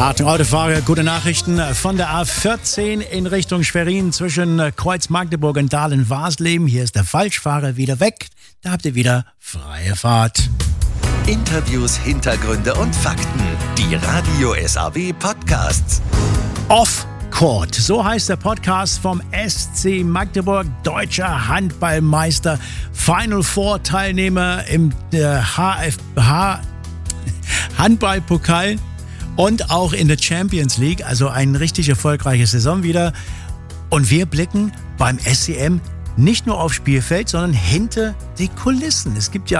Achtung, Autofahrer, gute Nachrichten von der A14 in Richtung Schwerin zwischen Kreuz Magdeburg und Dahlen-Warsleben. Hier ist der Falschfahrer wieder weg. Da habt ihr wieder freie Fahrt. Interviews, Hintergründe und Fakten. Die Radio SAW Podcasts. Off Court, so heißt der Podcast vom SC Magdeburg, deutscher Handballmeister, Final Four Teilnehmer im HFH Handballpokal und auch in der Champions League, also eine richtig erfolgreiche Saison wieder. Und wir blicken beim SCM nicht nur aufs Spielfeld, sondern hinter die Kulissen. Es gibt ja